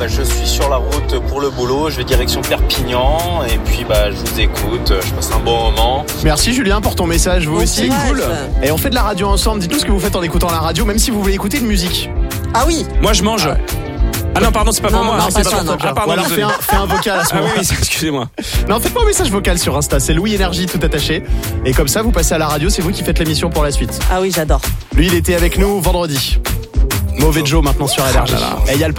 Je suis sur la route pour le boulot, je vais direction Perpignan et puis je vous écoute, je passe un bon moment. Merci Julien pour ton message, vous Bon aussi. courage. Cool. Et on fait de la radio ensemble, dites-nous ce que vous faites en écoutant la radio, même si vous voulez écouter de musique. Ah oui. Moi je mange. Ah non, pardon, c'est pas pour moi. non, c'est pas pas ça, pour non. toi. Ah, pardon, Ou alors désolé. fais un vocal à ce Ah moment-là. oui, excusez-moi. Non, faites-moi un message vocal sur Insta, c'est Louis Énergie tout attaché. Et comme ça, vous passez à la radio, c'est vous qui faites l'émission pour la suite. Ah oui, j'adore. Lui, il était avec nous vendredi. Mauvais Joe maintenant sur Énergie. Ah là là. Et il y a le